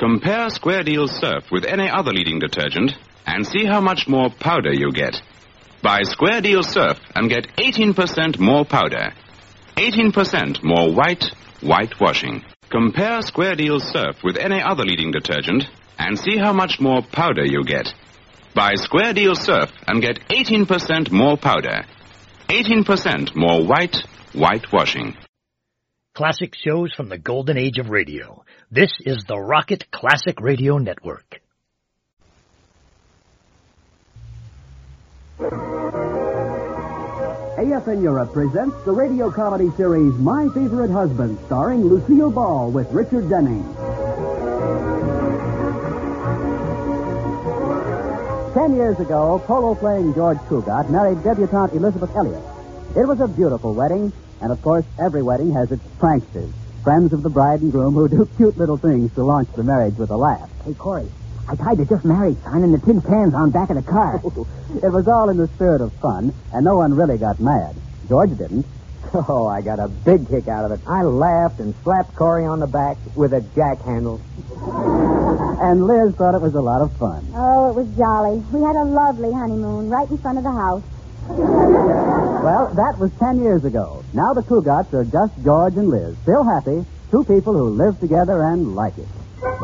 Compare Square Deal's Surf with any other leading detergent and see how much more powder you get. Buy Square Deal Surf and get 18% more powder. 18% more whitewashing. Compare Square Deal Surf with any other leading detergent and see how much more powder you get. Buy Square Deal Surf and get 18% more powder. 18% more whitewashing. Classic shows from the golden age of radio. This is the Rocket Classic Radio Network. AFN Europe presents the radio comedy series My Favorite Husband, starring Lucille Ball with Richard Denning. 10 years ago, polo-playing George Cugat married debutante Elizabeth Elliott. It was a beautiful wedding, and of course, every wedding has its pranksters, friends of the bride and groom who do cute little things to launch the marriage with a laugh. Hey, Corey, I tied the just married sign in the tin cans on back of the car. It was all in the spirit of fun, and no one really got mad. George didn't. Oh, I got a big kick out of it. I laughed and slapped Corey on the back with a jack handle. And Liz thought it was a lot of fun. Oh, it was jolly. We had a lovely honeymoon right in front of the house. Well, that was 10 years ago. Now the Cugats are just George and Liz, still happy, two people who live together and like it.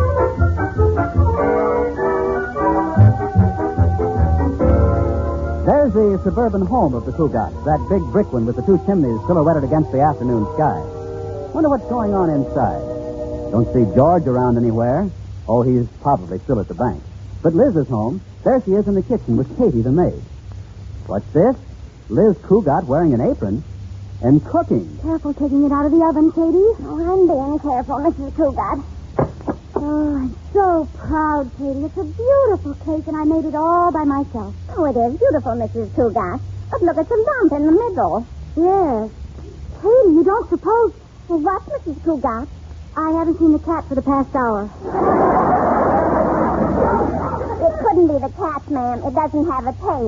There's the suburban home of the Cugats, that big brick one with the two chimneys silhouetted against the afternoon sky. Wonder what's going on inside. Don't see George around anywhere. Oh, he's probably still at the bank. But Liz is home. There she is in the kitchen with Katie, the maid. What's this? Liz Cugat wearing an apron and cooking. Careful taking it out of the oven, Katie. Oh, I'm being careful, Mrs. Cugat. Oh, I'm so proud, Katie. It's a beautiful cake, and I made it all by myself. Oh, it is beautiful, Mrs. Cugat. But look at the lump in the middle. Yes. Katie, you don't suppose... Well, what, Mrs. Cugat? I haven't seen the cat for the past hour. It couldn't be the cat, ma'am. It doesn't have a tail.